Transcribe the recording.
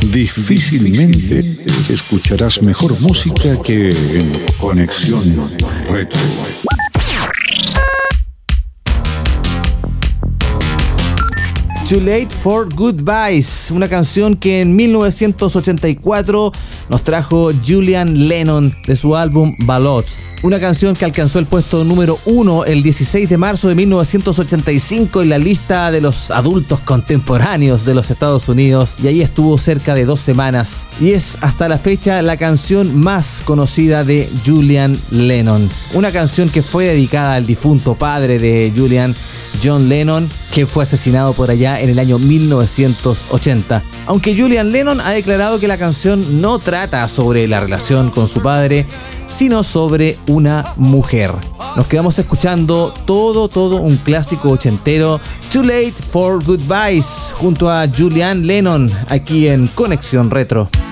Difícilmente escucharás mejor música que en Conexión Retro. Too Late for Goodbyes, una canción que en 1984 nos trajo Julian Lennon de su álbum Ballads. Una canción que alcanzó el puesto número 1 el 16 de marzo de 1985 en la lista de los adultos contemporáneos de los Estados Unidos, y ahí estuvo cerca de 2 semanas. Y es hasta la fecha la canción más conocida de Julian Lennon. Una canción que fue dedicada al difunto padre de Julian, John Lennon, que fue asesinado por allá en el año 1980. Aunque Julian Lennon ha declarado que la canción no trata sobre la relación con su padre, sino sobre una mujer. Nos quedamos escuchando todo un clásico ochentero, Too Late for Goodbyes, junto a Julian Lennon, aquí en Conexión Retro.